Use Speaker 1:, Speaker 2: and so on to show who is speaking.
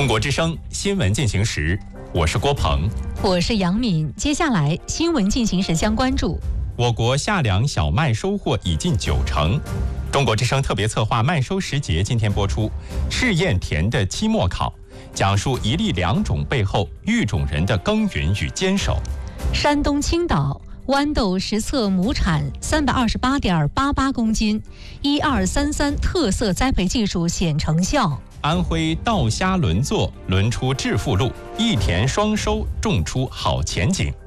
Speaker 1: 中国之声新闻进行时，我是郭鹏，
Speaker 2: 我是杨敏。接下来新闻进行时将关注：
Speaker 1: 我国夏粮小麦收获已近90%。中国之声特别策划麦收时节今天播出试验田的期末考，讲述一粒两种背后育种人的耕耘与坚守。
Speaker 2: 山东青岛豌豆实测亩产328.88公斤，1233特色栽培技术显成效。
Speaker 1: 安徽稻虾轮作轮出致富路，一田双收种出好前景。